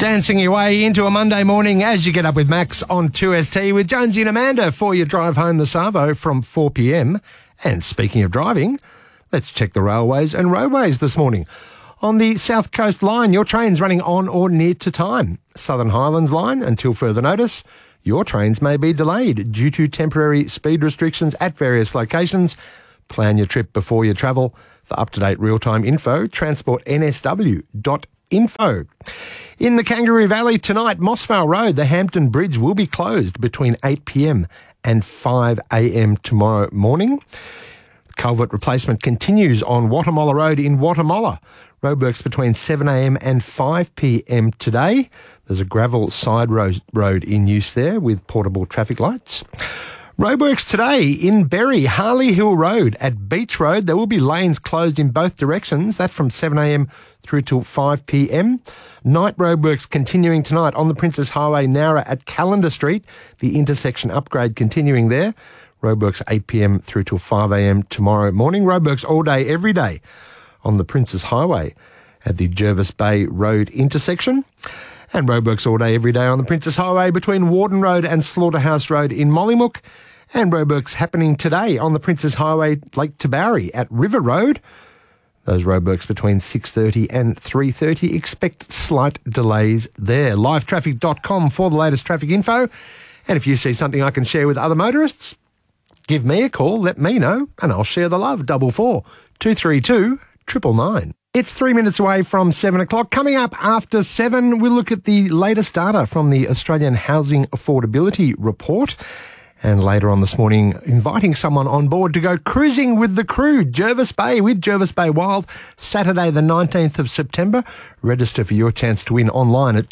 Dancing your way into a Monday morning as you get up with Max on 2ST with Jonesy and Amanda for your drive home the Savo from 4 p.m. And speaking of driving, let's check the railways and roadways this morning. On the South Coast line, your train's running on or near to time. Southern Highlands line, until further notice, your trains may be delayed due to temporary speed restrictions at various locations. Plan your trip before you travel. For up-to-date real-time info, transportnsw.info. In the Kangaroo Valley tonight, Mossvale Road, the Hampton Bridge will be closed between 8 p.m. and 5 a.m. tomorrow morning. Culvert replacement continues on Wattamolla Road in Wattamolla. Roadworks between 7 a.m. and 5 p.m. today. There's a gravel side road in use there with portable traffic lights. Roadworks today in Berry, Harley Hill Road at Beach Road. There will be lanes closed in both directions. That's from 7 a.m. through till 5 p.m. Night roadworks continuing tonight on the Princes Highway, Nowra at Callender Street. The intersection upgrade continuing there. Roadworks 8 p.m. through till 5 a.m. tomorrow morning. Roadworks all day, every day on the Princes Highway at the Jervis Bay Road intersection. And roadworks all day, every day on the Princes Highway between Warden Road and Slaughterhouse Road in Mollymook. And roadworks happening today on the Princes Highway, Lake Tabarry at River Road. Those roadworks between 6:30 and 3:30. Expect slight delays there. Livetraffic.com for the latest traffic info. And if you see something I can share with other motorists, give me a call, let me know, and I'll share the love. 44 232 999. It's 3 minutes away from 7 o'clock. Coming up after 7, we'll look at the latest data from the Australian Housing Affordability Report. And later on this morning, inviting someone on board to go cruising with the crew, Jervis Bay, with Jervis Bay Wild, Saturday the 19th of September. Register for your chance to win online at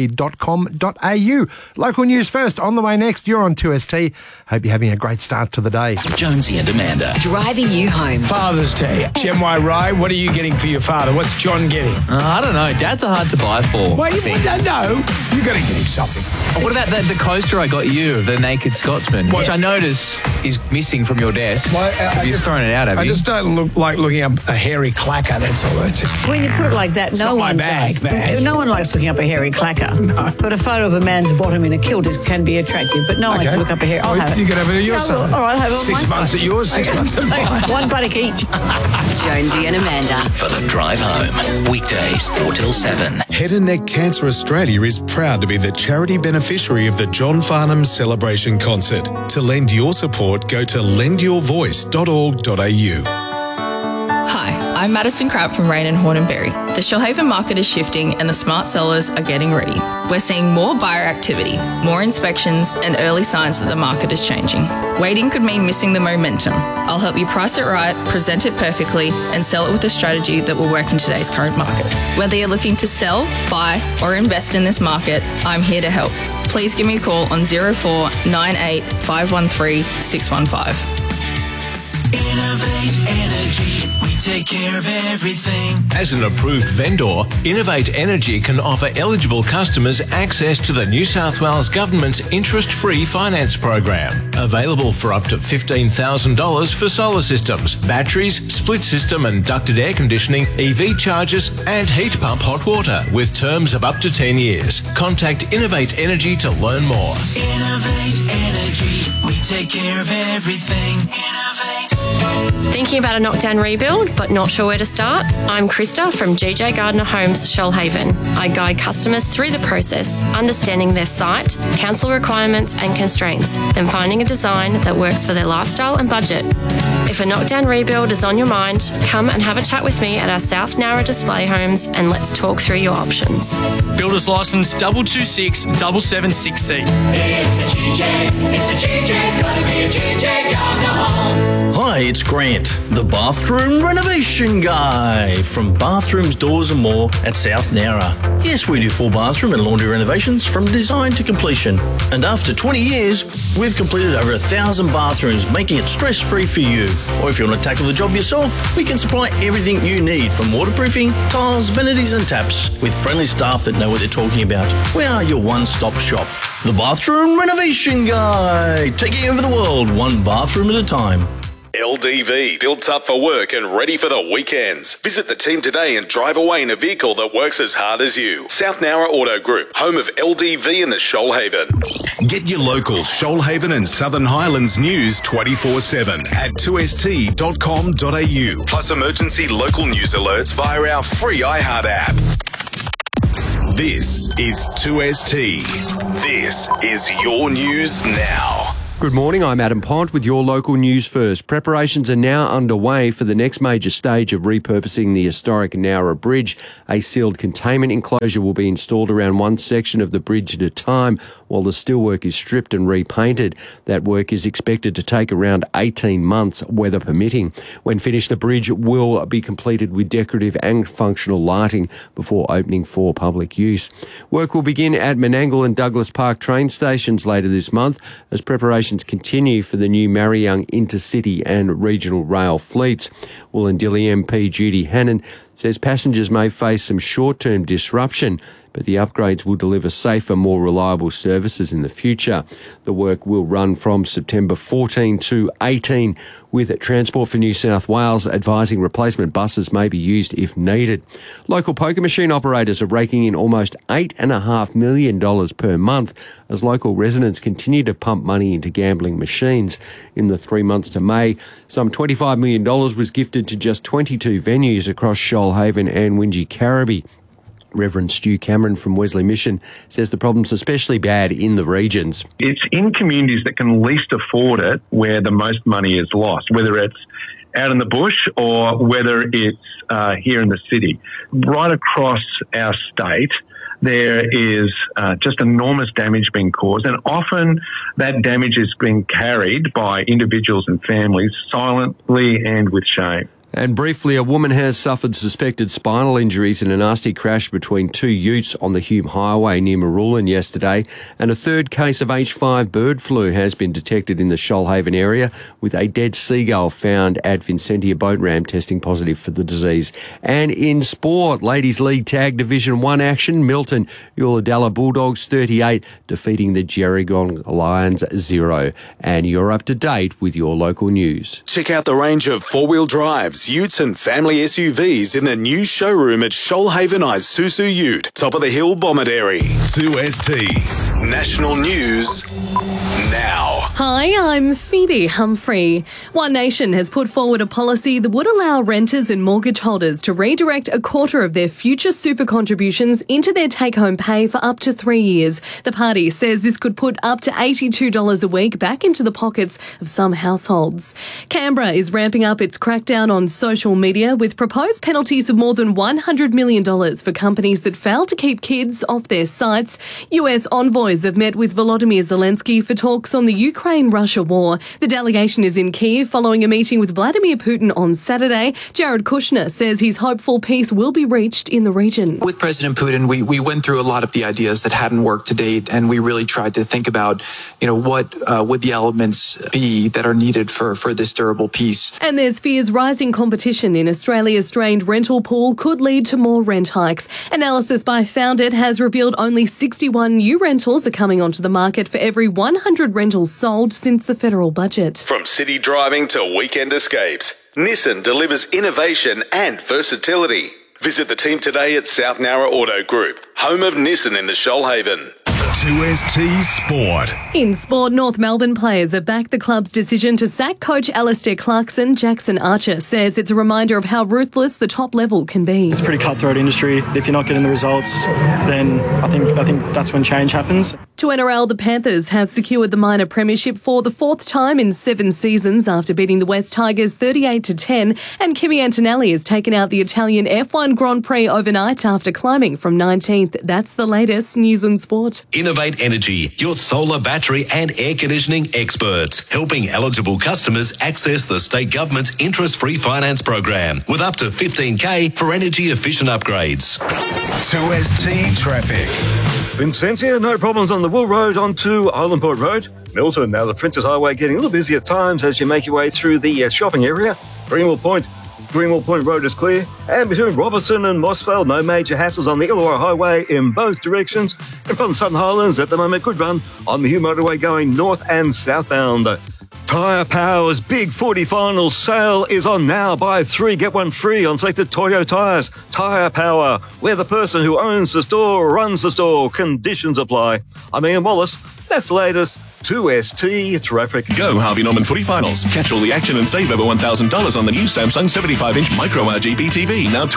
2st.com.au. Local news first, on the way next. You're on 2ST. Hope you're having a great start to the day. Jonesy and Amanda. Driving you home. Father's Day. Gem Y Rye, what are you getting for your father? What's John getting? I don't know. Dads are hard to buy for. Well, you got to get him something. What about the coaster I got you, the Naked Scotsman, which I notice is missing from your desk? Well, You've thrown it out, have you? I just don't like looking up a hairy clacker, that's all. It's just... When you put it like that, no one does. No one likes looking up a hairy clacker. No. But a photo of a man's bottom in a kilt can be attractive, but no one likes to look up a hairy... I'll have it. You can have it at your son. All right, I'll have it on 6 months at yours, 6 months at mine. One buttock each. Jonesy and Amanda. For the drive home. Weekdays 4 till 7. Head and Neck Cancer Australia is proud to be the charity beneficiary of the John Farnham Celebration Concert. To lend your support, go to lendyourvoice.org.au. Hi, I'm Madison Crabb from Rain and Hornberry. The Shoalhaven market is shifting and the smart sellers are getting ready. We're seeing more buyer activity, more inspections and early signs that the market is changing. Waiting could mean missing the momentum. I'll help you price it right, present it perfectly and sell it with a strategy that will work in today's current market. Whether you're looking to sell, buy or invest in this market, I'm here to help. Please give me a call on 04 98 513 615. Innovate Energy, we take care of everything. As an approved vendor, Innovate Energy can offer eligible customers access to the New South Wales Government's interest-free finance program. Available for up to $15,000 for solar systems, batteries, split system and ducted air conditioning, EV chargers and heat pump hot water with terms of up to 10 years. Contact Innovate Energy to learn more. Innovate Energy, we take care of everything. Innovate. Thinking about a knockdown rebuild but not sure where to start? I'm Krista from GJ Gardner Homes, Shoalhaven. I guide customers through the process, understanding their site, council requirements and constraints, then finding a design that works for their lifestyle and budget. If a knockdown rebuild is on your mind, come and have a chat with me at our South Nowra display homes and let's talk through your options. Builder's license 226 776C. It's a GJ, it's gotta be a GJ Gardner Home. Hi, it's Grant, the bathroom renovation guy from Bathrooms, Doors and More at South Nowra. Yes, we do full bathroom and laundry renovations from design to completion. And after 20 years, we've completed over 1,000 bathrooms, making it stress-free for you. Or if you want to tackle the job yourself, we can supply everything you need from waterproofing, tiles, vanities and taps with friendly staff that know what they're talking about. We are your one-stop shop. The bathroom renovation guy, taking over the world one bathroom at a time. LDV, built up for work and ready for the weekends. Visit the team today and drive away in a vehicle that works as hard as you. South Nowra Auto Group, home of LDV in the Shoalhaven. Get your local Shoalhaven and Southern Highlands news 24/7 at 2st.com.au. Plus emergency local news alerts via our free iHeart app. This is 2ST. This is your news now. Good morning, I'm Adam Pont with your local news first. Preparations are now underway for the next major stage of repurposing the historic Nowra Bridge. A sealed containment enclosure will be installed around one section of the bridge at a time while the steelwork is stripped and repainted. That work is expected to take around 18 months, weather permitting. When finished, the bridge will be completed with decorative and functional lighting before opening for public use. Work will begin at Menangle and Douglas Park train stations later this month as preparations continue for the new Marion intercity and regional rail fleets. Wollondilly MP Judy Hannon says passengers may face some short-term disruption, but the upgrades will deliver safer, more reliable services in the future. The work will run from September 14 to 18, with Transport for New South Wales advising replacement buses may be used if needed. Local poker machine operators are raking in almost $8.5 million per month as local residents continue to pump money into gambling machines. In the 3 months to May, some $25 million was gifted to just 22 venues across Shoalhaven and Wingecarribee. Reverend Stu Cameron from Wesley Mission says the problem's especially bad in the regions. It's in communities that can least afford it where the most money is lost, whether it's out in the bush or whether it's here in the city. Right across our state, there is just enormous damage being caused, and often that damage is being carried by individuals and families silently and with shame. And briefly, a woman has suffered suspected spinal injuries in a nasty crash between two utes on the Hume Highway near Marulan yesterday. And a third case of H5 bird flu has been detected in the Shoalhaven area, with a dead seagull found at Vincentia Boat Ramp testing positive for the disease. And in sport, Ladies League Tag Division 1 action, Milton Ulladulla Bulldogs 38, defeating the Gerringong Lions 0. And you're up to date with your local news. Check out the range of four-wheel drives, utes and family SUVs in the new showroom at Shoalhaven Isuzu Ute, top of the hill, Bomaderry. 2ST National News now. Hi, I'm Phoebe Humphrey. One Nation has put forward a policy that would allow renters and mortgage holders to redirect a quarter of their future super contributions into their take-home pay for up to 3 years. The party says this could put up to $82 a week back into the pockets of some households. Canberra is ramping up its crackdown on social media with proposed penalties of more than $100 million for companies that fail to keep kids off their sites. US envoys have met with Volodymyr Zelensky for talks on the Ukraine-Russia war. The delegation is in Kyiv following a meeting with Vladimir Putin on Saturday. Jared Kushner says he's hopeful peace will be reached in the region. With President Putin, we went through a lot of the ideas that hadn't worked to date, and we really tried to think about, what would the elements be that are needed for this durable peace. And there's fears rising competition in Australia's strained rental pool could lead to more rent hikes. Analysis by Foundit has revealed only 61 new rentals are coming onto the market for every 100 rentals sold since the federal budget. From city driving to weekend escapes, Nissan delivers innovation and versatility. Visit the team today at South Nowra Auto Group, home of Nissan in the Shoalhaven. 2ST Sport. In sport, North Melbourne players have backed the club's decision to sack coach Alistair Clarkson. Jackson Archer says it's a reminder of how ruthless the top level can be. It's a pretty cutthroat industry. If you're not getting the results, then I think that's when change happens. To NRL, the Panthers have secured the minor premiership for the fourth time in 7 seasons after beating the West Tigers 38-10, and Kimi Antonelli has taken out the Italian F1 Grand Prix overnight after climbing from 19th. That's the latest news and sport. Innovate Energy, your solar, battery and air conditioning experts, helping eligible customers access the state government's interest-free finance program with up to $15,000 for energy-efficient upgrades. 2ST Traffic. Vincentia, no problems on the Wool Road onto Island Port Road. Milton, now the Princess Highway getting a little busy at times as you make your way through the shopping area. Greenwell Point Road is clear. And between Robertson and Mossvale, no major hassles on the Illawarra Highway in both directions. And from the Southern Highlands, at the moment, good run on the Hume Motorway going north and southbound. Tyre Power's Big Footy Finals sale is on now. Buy 3, get 1 free on selected Toyo tyres. Tyre Power, where the person who owns the store runs the store. Conditions apply. I'm Ian Wallace. That's the latest. 2ST traffic. Go Harvey Norman Footy Finals. Catch all the action and save over $1,000 on the new Samsung 75-inch Micro RGB TV, now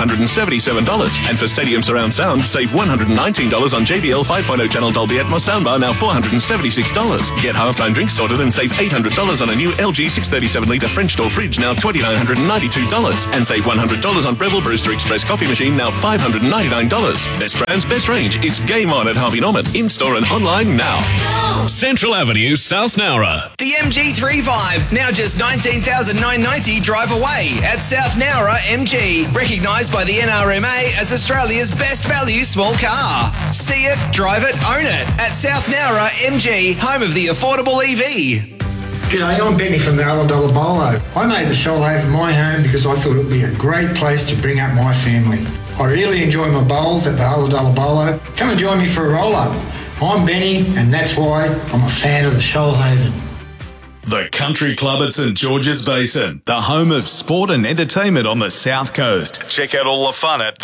$2,577. And for Stadium Surround Sound, save $119 on JBL 5.0 channel Dolby Atmos soundbar, now $476. Get halftime drinks sorted and save $800 on a new LG 637-litre French door fridge, now $2,992. And save $100 on Breville Brewster Express coffee machine, now $599. Best brands, best range. It's game on at Harvey Norman. In-store and online now. Central Avenue, South Nowra. The MG35, now just $19,990 drive away at South Nowra MG. Recognised by the NRMA as Australia's best value small car. See it, drive it, own it at South Nowra MG, home of the affordable EV. G'day, I'm Benny from the Ulladulla Bolo. I made the Shoalhaven my home because I thought it would be a great place to bring up my family. I really enjoy my bowls at the Ulladulla Bolo. Come and join me for a roll-up. I'm Benny, and that's why I'm a fan of the Shoalhaven. The Country Club at St George's Basin, the home of sport and entertainment on the South Coast. Check out all the fun at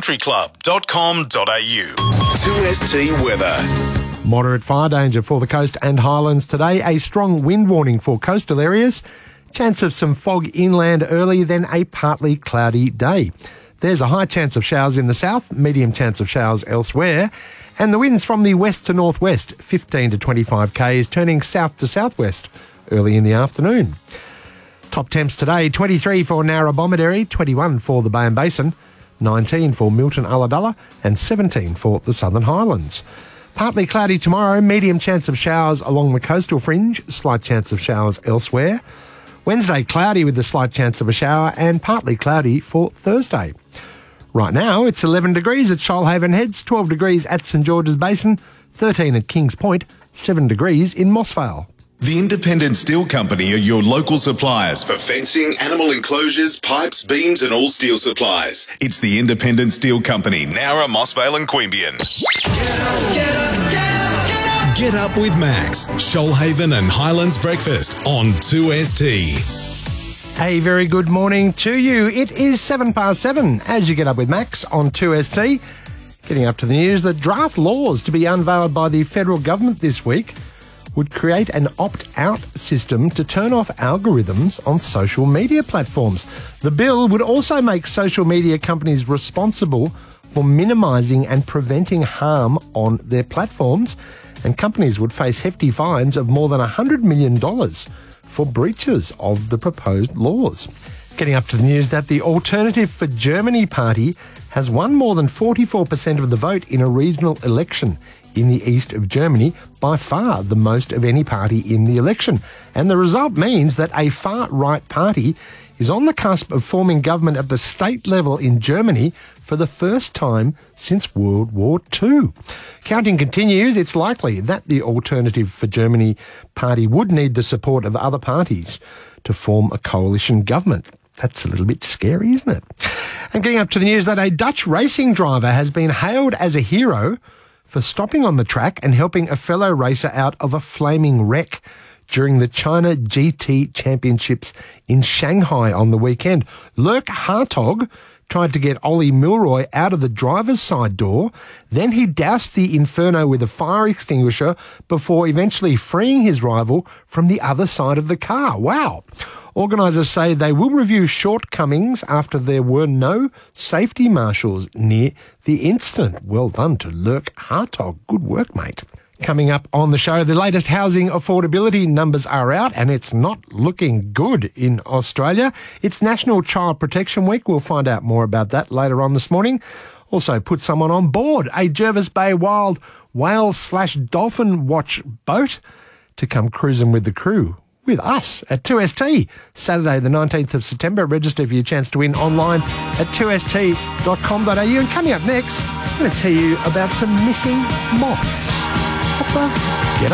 thecountryclub.com.au. 2ST weather. Moderate fire danger for the coast and highlands today. A strong wind warning for coastal areas. Chance of some fog inland early, then a partly cloudy day. There's a high chance of showers in the south, medium chance of showers elsewhere. And the winds from the west to northwest, 15 to 25 k's, turning south to southwest early in the afternoon. Top temps today, 23 for Narrabomideri, 21 for the Bay and Basin, 19 for Milton Ulladulla, and 17 for the Southern Highlands. Partly cloudy tomorrow, medium chance of showers along the coastal fringe, slight chance of showers elsewhere. Wednesday, cloudy with a slight chance of a shower, and partly cloudy for Thursday. Right now, it's 11 degrees at Shoalhaven Heads, 12 degrees at St George's Basin, 13 at Kings Point, 7 degrees in Mossvale. The Independent Steel Company are your local suppliers for fencing, animal enclosures, pipes, beams and all steel supplies. It's the Independent Steel Company, Nowra, Mossvale and Queanbeyan. Get up with Max, Shoalhaven and Highlands Breakfast on 2ST. A very good morning to you. It is 7:07 as you get up with Max on 2ST. Getting up to the news that draft laws to be unveiled by the federal government this week would create an opt-out system to turn off algorithms on social media platforms. The bill would also make social media companies responsible for minimising and preventing harm on their platforms, and companies would face hefty fines of more than $100 million for breaches of the proposed laws. Getting up to the news that the Alternative for Germany party has won more than 44% of the vote in a regional election in the east of Germany, by far the most of any party in the election. And the result means that a far-right party is on the cusp of forming government at the state level in Germany for the first time since World War II. Counting continues. It's likely that the Alternative for Germany party would need the support of other parties to form a coalition government. That's a little bit scary, isn't it? And getting up to the news that a Dutch racing driver has been hailed as a hero for stopping on the track and helping a fellow racer out of a flaming wreck during the China GT Championships in Shanghai on the weekend. Lurk Hartog tried to get Ollie Milroy out of the driver's side door. Then he doused the Inferno with a fire extinguisher before eventually freeing his rival from the other side of the car. Wow. Organisers say they will review shortcomings after there were no safety marshals near the incident. Well done to Lurk Hartog. Good work, mate. Coming up on the show, the latest housing affordability numbers are out and it's not looking good in Australia. It's National Child Protection Week. We'll find out more about that later on this morning. Also put someone on board a Jervis Bay Wild whale/dolphin watch boat to come cruising with the crew with us at 2ST. Saturday the 19th of September. Register for your chance to win online at 2st.com.au. And coming up next, I'm going to tell you about some missing moths. Hopper.